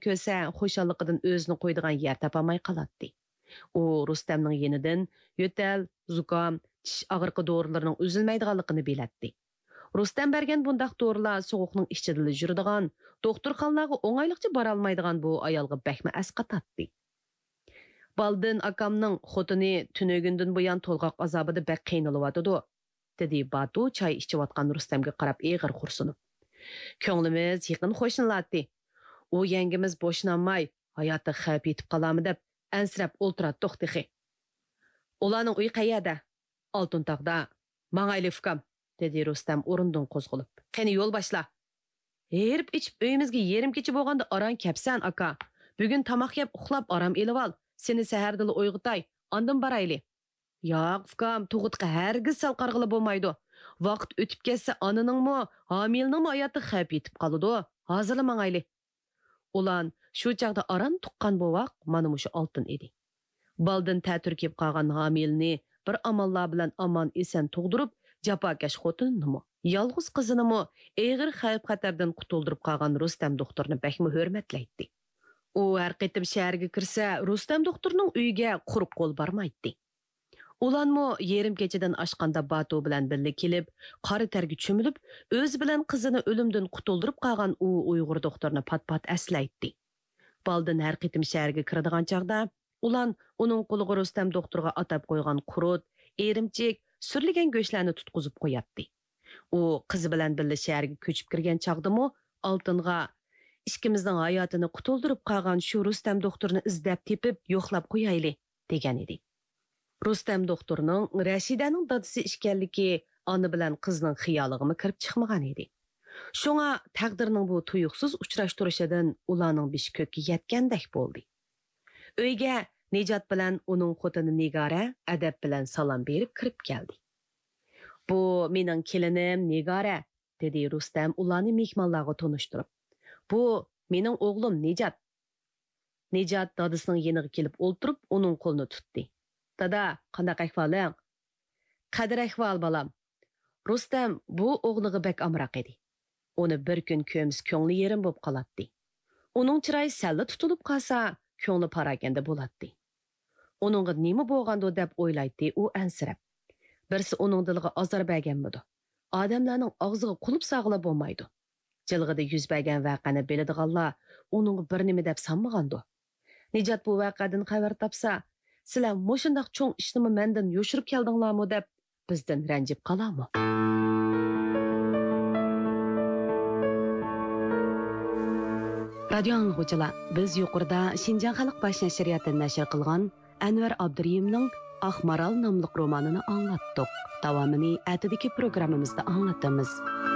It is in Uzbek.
ko'rsa, xo'shalliqidan o'zini qo'ydigan yer topolmay qolatdi. U Rustamning yenidan yo'tal, zukam, tish og'riqi dorilarning uzilmaydiganligini bilatdi. Rustam bergan bundaq dorilar sovuqning ichida yuradigan, doktorxonalarga o'ng'ayliqcha bora olmaydigan bu ayolga bakma asqatatdi. Baldin akamning xotini tunugundan buyon to'lg'oq azobida bak qiynalyotidi, dedi Batu choy ichayotgan Rustamga qarab eg'ir xursunib. Ko'nglimiz yaqin qo'shnilardi. U yangimiz bo'shnanmay, hayotda xavf yetib qolami deb ansirab o'ltiratdiq dixi. Ularning uyi qayerda? Oltintog'da. Mang'ayli ukam, dedi Rustam o'rnidan qo'zg'alib. Qani yo'l boshla. Herib ichib uyimizga yerim kecha bo'lganda aran kapsan aka. Bugun tamoq yeb uxlab aram elib ol. Seni sahardili uyg'itay, ondan borayli. Yo'q, ukam, tug'utqa hargiz sal qarg'ili bo'lmaydi. Vaqt o'tib ketsa, onaningmi, homilningmi hayotda xavf yetib qoladi. Hozirla mang'ayli. Ulan shu chaqda aran tuqqan bu vaqt mana shu oltin edi. Baldin ta'turkib qolgan homilni bir amallar bilan aman esan tug'dirib, jafokash xotinini, yolg'iz qizini eg'ir xavf-xatardan qutuldirib qolgan Rustam doktorni bakmi hurmatlaydi. U har qitim shaharga kirsa, Rustam doktorning uyiga quruq qo'l bormaydi. Ulanmo yerim kechadan oshqanda Batu bilan birga kelib, qora targa cho'milib, o'z bilan qizini o'limdan qutuldirib qolgan u Uyg'ur doktorni pat-pat aslaydi. Baldin har qitim shaharga kiradigan chaqda, ulan uning qo'liga Rustam doktorga atab qo'ygan qurut, erimchik, surligan go'shtlarni tutqizib qo'yatdi. U qizi bilan birga shaharga ko'chib kirgan chaqdimi, oltinga ikkimizning hayotini qutuldirib qolgan shu Rustam doktorni izlab tepib, yo'qlab qo'yayli degan edi. Rustam doktorning Rashidaning dadisi ishkanligi ona bilan qizning xiyoliga kirib chiqmagan edi. Shunga taqdirning bu tuyuqsiz uchrashtirishidan ularning bish ko'kka yetgandek bo'ldi. Uyga Nijat bilan uning xotini Nigora adab bilan salom berib kirib keldi. Bu mening kelinim Nigora, dedi Rustam ularni mehmonlarga tanishtirib. Bu mening o'g'lim Nijat. Nijat dadisining yeniga kelib o'ltirib, uning qo'lini tutdi. Dada, qanday ahvoling? Qadr ahvol balam. Rustam bu o'g'liga bak amroq edi. Uni bir kun ko'miz ko'ngli yerim bo'lib qolatdi. Uning chiroyi salla tutilib qolsa, ko'ngli paraganda bo'ladi. Uningga nima bo'lgandi deb o'ylaydi u ansirab. Birsi uning diliga azor berganmidi? Odamlarning og'ziga qulib sog'lab bo'lmaydi. Jilg'ida yuz bergan voqeani biladiganlar uning bir nima deb sanmagandi. Nijat bu voqeadan xabar topsa, sizlar mushundaq cho'ng ishni mendan yoshirib keldinglarmi deb bizdan ranjib qolarmi? Radio anglag'uchilar, biz yuqorida Xinjiang xalq bosh nashriyatidan nashr qilgan Anvar Abduriyimning Aqmaral nomli romanini anglatdik. Davomini atidagi programmamizda anglatamiz.